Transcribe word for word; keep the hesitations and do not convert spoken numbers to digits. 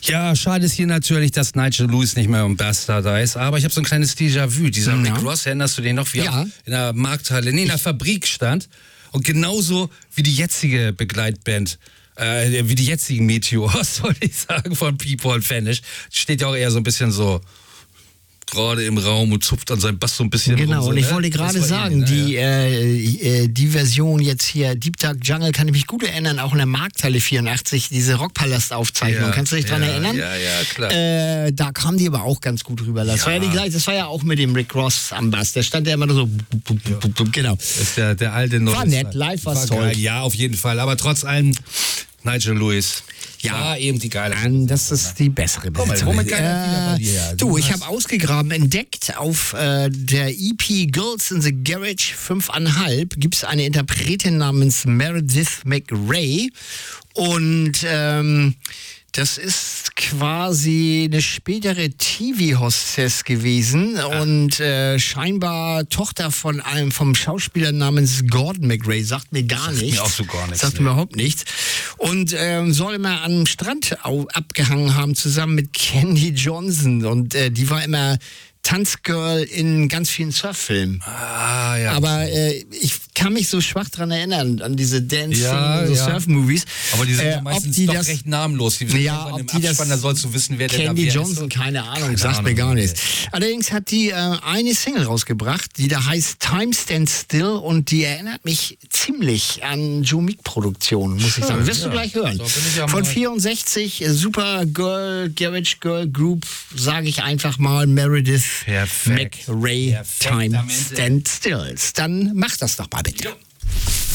Ja, schade ist hier natürlich, dass Nigel Lewis nicht mehr im Bastard da ist, aber ich habe so ein kleines Déjà-vu. Dieser Ja. Rick Ross, erinnerst du dich noch, wie er Ja. in der Markthalle, nee, in der Fabrik stand und genauso wie die jetzige Begleitband, äh, wie die jetzigen Meteors, soll ich sagen, von People Fanish, steht ja auch eher so ein bisschen so gerade im Raum und zupft an seinem Bass so ein bisschen rum. Genau, so, und ich ne? wollte Das gerade war sagen, ähnlich, ne? die, äh, äh, die Version jetzt hier, Deep Dark Jungle, kann ich mich gut erinnern, auch in der Markthalle vierundachtzig, diese Rockpalast-Aufzeichnung, Ja, kannst du dich dran ja, erinnern? Ja, ja, klar. Äh, da kam die aber auch ganz gut rüber. Das, Ja. war ja die gleiche, das war ja auch mit dem Rick Ross am Bass, der stand ja immer nur so, genau. Das ist der, der alte Norris. War nett, live war's toll. Geil. Ja, auf jeden Fall, aber trotz allem, Nigel Lewis. Ja. War eben die geile. Dann, das ist die bessere mal, Besetzung. womit kann er wieder bei dir, ja? Äh, Du du, ich hast- habe ausgegraben, entdeckt auf äh, der E P Girls in the Garage fünf Komma fünf gibt es eine Interpretin namens Meredith McRae und ähm, das ist quasi eine spätere T V-Hostess gewesen und äh, scheinbar Tochter von einem vom Schauspieler namens Gordon McRae. Sagt mir gar Sagt mir nichts. auch so gar nichts, Sagt ne. mir überhaupt nichts. Und ähm, soll immer am Strand au- abgehangen haben, zusammen mit Candy Johnson. Und äh, die war immer Tanzgirl in ganz vielen Surffilmen. Ah, ja. Aber äh, ich kann mich so schwach dran erinnern, an diese Dancing, Ja, so ja. Surf-Movies. aber die sind ja Äh, meistens ob die doch das, recht namenlos. Die sind Ja, irgendwann ob im die das Abspann, da sollst du wissen, wer denn da Candy wer Johnson, ist. keine Ahnung, Keine sagt mir Ahnung, gar nee. nichts. Allerdings hat die äh, eine Single rausgebracht, die da heißt Time Stands Still und die erinnert mich ziemlich an Joe Meek-Produktionen, muss ich sagen. Wirst ja. du gleich hören. So, bin ich ja Von mal- vierundsechzig, äh, Super Girl, Garage Girl Group, sage ich einfach mal, Meredith Perfekt. McRae, Perfekt, Time am Ende. Stand Stills. Dann mach das doch mal bitte. Jo.